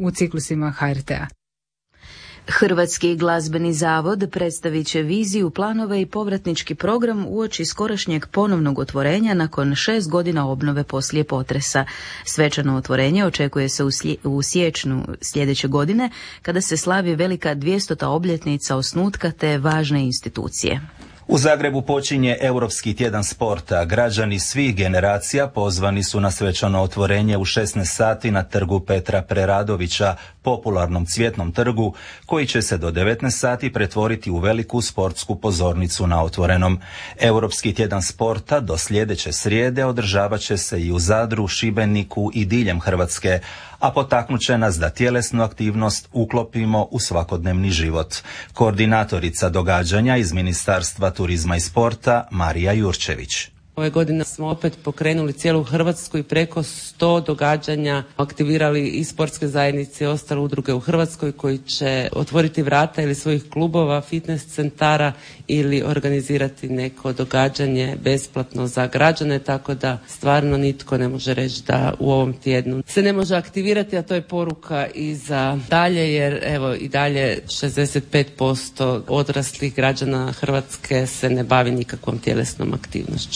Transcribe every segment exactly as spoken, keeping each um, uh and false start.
u ciklusima H R T-a. Hrvatski glazbeni zavod predstavit će viziju, planove i povratnički program uoči skorašnjeg ponovnog otvorenja nakon šest godina obnove poslije potresa. Svečano otvorenje očekuje se u, slje, u siječnju sljedeće godine, kada se slavi velika dvijestota obljetnica osnutka te važne institucije. U Zagrebu počinje Europski tjedan sporta. Građani svih generacija pozvani su na svečano otvorenje u šesnaest sati na trgu Petra Preradovića, popularnom Cvjetnom trgu, koji će se do devetnaest sati pretvoriti u veliku sportsku pozornicu na otvorenom. Europski tjedan sporta do sljedeće srijede održavat će se i u Zadru, Šibeniku i diljem Hrvatske, a potaknut će nas da tjelesnu aktivnost uklopimo u svakodnevni život. Koordinatorica događanja iz Ministarstva turizma i sporta Marija Jurčević. Ove godine smo opet pokrenuli cijelu Hrvatsku i preko sto događanja aktivirali i sportske zajednice i ostale udruge u Hrvatskoj koji će otvoriti vrata ili svojih klubova, fitness centara ili organizirati neko događanje besplatno za građane, tako da stvarno nitko ne može reći da u ovom tjednu se ne može aktivirati, a to je poruka i za dalje, jer evo i dalje šezdeset pet posto odraslih građana Hrvatske se ne bavi nikakvom tjelesnom aktivnošću.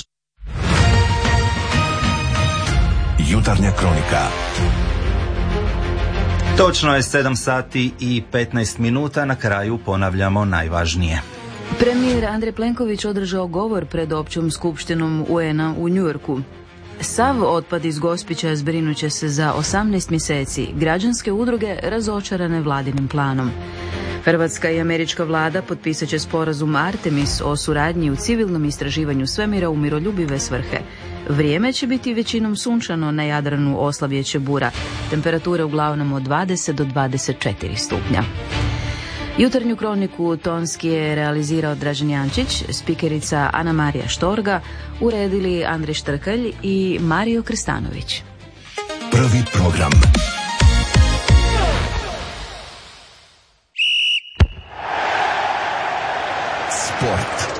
Jutarnja kronika. Točno je sedam sati i petnaest minuta, na kraju ponavljamo najvažnije. Premijer Andrej Plenković održao govor pred općom skupštinom U N-a u Njujorku. Sav otpad iz Gospića zbrinut će se za osamnaest mjeseci. Građanske udruge razočarane vladinim planom. Hrvatska i američka vlada potpisat će sporazum Artemis o suradnji u civilnom istraživanju svemira u miroljubive svrhe. Vrijeme će biti većinom sunčano, na Jadranu oslavjet će bura. Temperature uglavnom od dvadeset do dvadeset četiri stupnja. Jutarnju kroniku tonski je realizirao Dražen Jančić, spikerica Ana Marija Štorga, uredili Andrej Štrkalj i Mario Krstanović. Prvi program. Sport.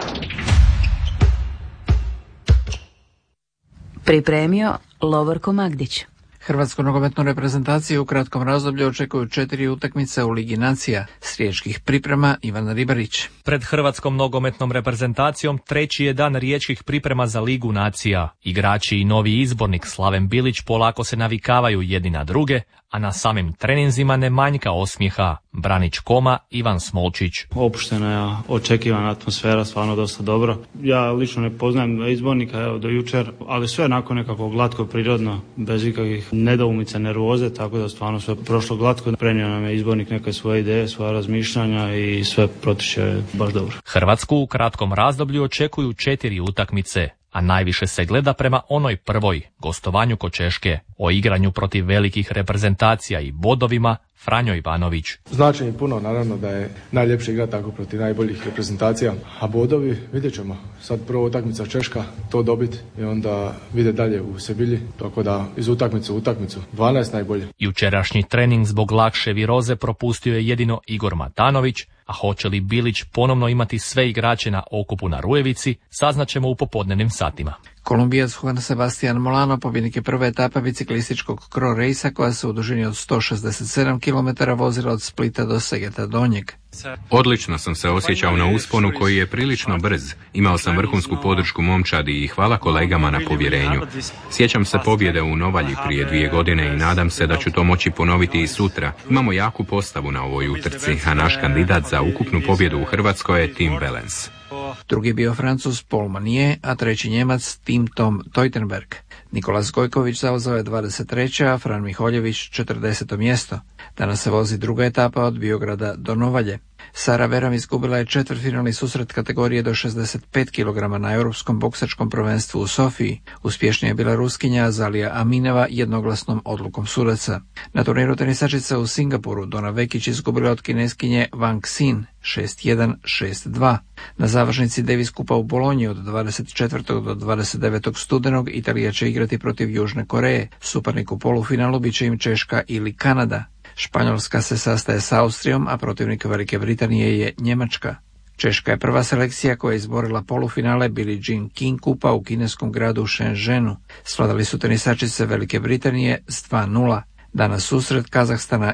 Pripremio Lovorko Magdić. Hrvatsku nogometnu reprezentaciju u kratkom razdoblju očekuju četiri utakmice u Ligi nacija. S riječkih priprema Ivan Ribarić. Pred Hrvatskom nogometnom reprezentacijom treći je dan riječkih priprema za Ligu nacija. Igrači i novi izbornik Slaven Bilić polako se navikavaju jedni na druge, a na samim treninzima ne manjka osmijeha. Branić Koma, Ivan Smolčić. Opuštena je očekivana atmosfera, stvarno dosta dobro. Ja lično ne poznajem izbornika evo, do jučer, ali sve nakon nekako glatko, prirodno, bez ikakvih nedoumica, nervoze, tako da stvarno sve prošlo glatko. Prenio nam je izbornik neke svoje ideje, svoja razmišljanja i sve protiče baš dobro. Hrvatsku u kratkom razdoblju očekuju četiri utakmice, a najviše se gleda prema onoj prvoj, gostovanju kod Češke. O igranju protiv velikih reprezentacija i bodovima Franjo Ivanović. Znači mi puno, naravno da je najljepše igrati tako protiv najboljih reprezentacija, a bodovi vidjet ćemo. Sad prva utakmica Češka, to dobiti i onda vide dalje u Sebilji, tako da iz utakmice u utakmicu dvanaest najbolje. Jučerašnji trening zbog lakše viroze propustio je jedino Igor Matanović, a hoće li Bilić ponovno imati sve igrače na okupu na Rujevici, saznaćemo u popodnevnim satima. Kolumbijac Juan Sebastian Molano pobjednik je prve etape biciklističkog Cro Racea koja se u dužini od sto šezdeset sedam kilometara vozila od Splita do Segeta Donjeg. Odlično sam se osjećao na usponu koji je prilično brz. Imao sam vrhunsku podršku momčadi i hvala kolegama na povjerenju. Sjećam se pobjede u Novalji prije dvije godine i nadam se da ću to moći ponoviti i sutra. Imamo jaku postavu na ovoj utrci, a naš kandidat za ukupnu pobjedu u Hrvatskoj je Tim Wellens. Drugi je bio Francuz Paul Manier, a treći Njemac Tim Tom Teutenberg. Nikolas Gojković zauzeo je dvadeset treće, a Fran Miholjević četrdeseto mjesto. Danas se vozi druga etapa od Biograda do Novalje. Sara Veram izgubila je četvrtfinalni susret kategorije do šezdeset pet kilograma na Europskom boksačkom prvenstvu u Sofiji. Uspješnija je bila Ruskinja Azalija Amineva jednoglasnom odlukom sudaca. Na turniru tenisačica u Singapuru Dona Vekić izgubila od Kineskinje Wang Xin šest jedan šest dva. Na završnici Davis Kupa u Bolonji od dvadeset četvrtog do dvadeset devetog studenog Italija će igrati protiv Južne Koreje. Suparnik u polufinalu bit će im Češka ili Kanada. Španjolska se sastaje s Austrijom, a protivnik Velike Britanije je Njemačka. Češka je prva selekcija koja je izborila polufinale Billie Jean King Kupa u kineskom gradu Shenzhenu. Svladali su tenisačice Velike Britanije s dva nula. Danas susret Kazahstana